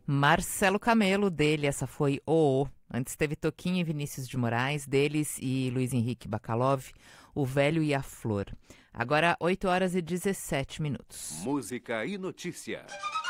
Marcelo Camelo, dele, essa foi O. Antes teve Toquinho e Vinícius de Moraes, deles e Luiz Henrique Bacalov, O Velho e a Flor. Agora, 8 horas e 17 minutos. Música e notícia.